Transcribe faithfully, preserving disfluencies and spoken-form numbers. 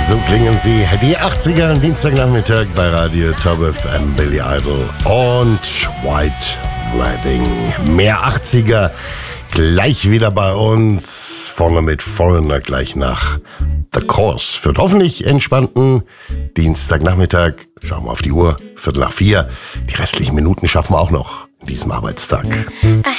So klingen sie, die achtziger, Dienstagnachmittag bei Radio Top F M, Billy Idol und White Wedding. Mehr achtziger, gleich wieder bei uns, vorne mit Foreigner, gleich nach The Course. Für den hoffentlich entspannten Dienstagnachmittag, schauen wir auf die Uhr, Viertel nach vier. Die restlichen Minuten schaffen wir auch noch in diesem Arbeitstag. I